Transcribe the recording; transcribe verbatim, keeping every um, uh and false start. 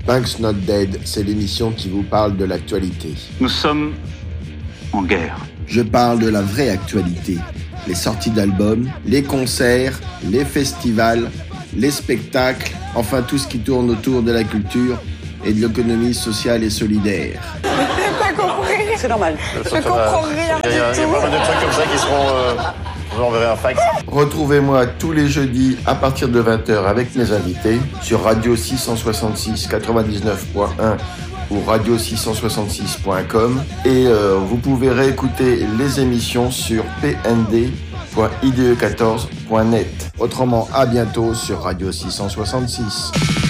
Punk's Not Dead, c'est l'émission qui vous parle de l'actualité. Nous sommes en guerre. Je parle de la vraie actualité. Les sorties d'albums, les concerts, les festivals, les spectacles, enfin tout ce qui tourne autour de la culture et de l'économie sociale et solidaire. Je n'ai pas compris. C'est normal. Je comprends rien du tout. Il y a pas mal de trucs comme ça qui seront... Euh... Je vous enverrai un fax. Retrouvez-moi tous les jeudis à partir de vingt heures avec mes invités sur Radio six cent soixante-six quatre-vingt-dix-neuf point un ou radio six cent soixante-six point com et euh, vous pouvez réécouter les émissions sur p n d point i d e quatorze point net. Autrement, à bientôt sur Radio six cent soixante-six.